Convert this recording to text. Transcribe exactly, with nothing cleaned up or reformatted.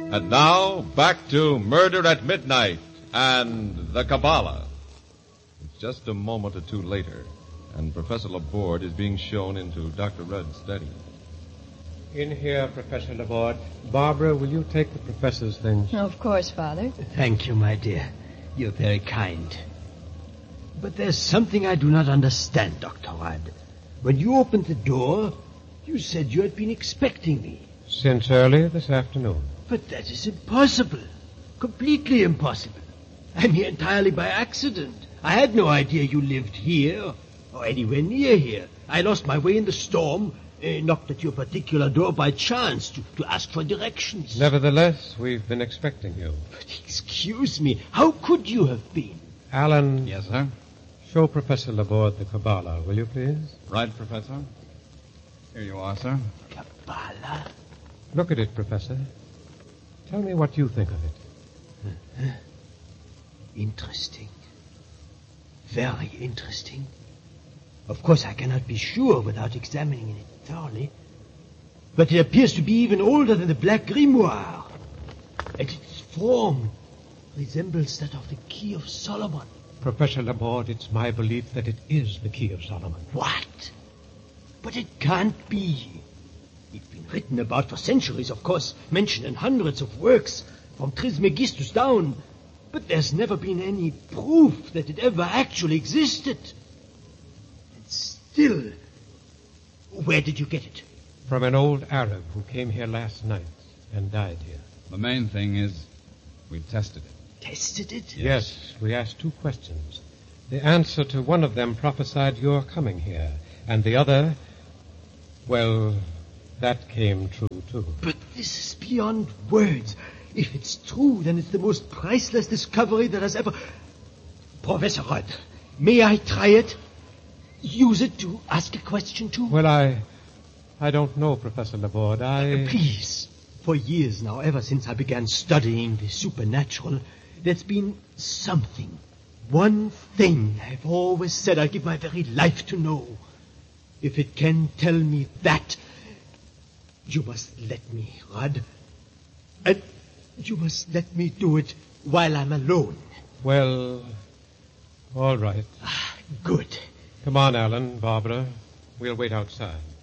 And now, back to Murder at Midnight and the Kabbalah. It's just a moment or two later, and Professor Laborde is being shown into Doctor Rudd's study. In here, Professor Laborde. Barbara, will you take the professor's things? Of course, Father. Thank you, my dear. You're very kind. But there's something I do not understand, Doctor Rudd. When you opened the door, you said you had been expecting me. Since early this afternoon. But that is impossible. Completely impossible. I'm here entirely by accident. I had no idea you lived here or anywhere near here. I lost my way in the storm, uh, knocked at your particular door by chance to, to ask for directions. Nevertheless, we've been expecting you. But excuse me, how could you have been? Alan. Yes, sir? Show Professor Laborde the Kabbalah, will you please? Right, Professor. Here you are, sir. Kabbalah? Look at it, Professor. Tell me what you think of it. Uh-huh. Interesting. Very interesting. Of course, I cannot be sure without examining it thoroughly. But it appears to be even older than the Black Grimoire. And its form resembles that of the Key of Solomon. Professor Laborde, it's my belief that it is the Key of Solomon. What? But it can't be. It's been written about for centuries, of course, mentioned in hundreds of works, from Trismegistus down. But there's never been any proof that it ever actually existed. And still, where did you get it? From an old Arab who came here last night and died here. The main thing is we've tested it. Tested it? Yes, we asked two questions. The answer to one of them prophesied your coming here, and the other, well, that came true, too. But this is beyond words. If it's true, then it's the most priceless discovery that has ever... Professor Rudd, may I try it? Use it to ask a question to? Well, I... I don't know, Professor Laborde. I... Uh, please. For years now, ever since I began studying the supernatural, there's been something. One thing I've always said I'd give my very life to know. If it can tell me that, you must let me, Rudd. And you must let me do it while I'm alone. Well, all right. Ah, good. Come on, Alan, Barbara. We'll wait outside.